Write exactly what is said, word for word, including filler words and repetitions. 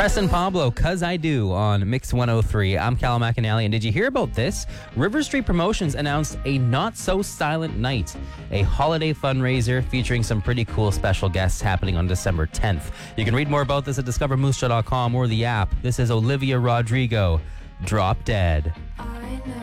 Preston Pablo, Cuz I Do on Mix one oh three. I'm Cal McAnally, and did you hear about this? River Street Promotions announced a Not So Silent Night, a holiday fundraiser featuring some pretty cool special guests happening on December tenth. You can read more about this at discover moose jaw dot com or the app. This is Olivia Rodrigo, Drop Dead.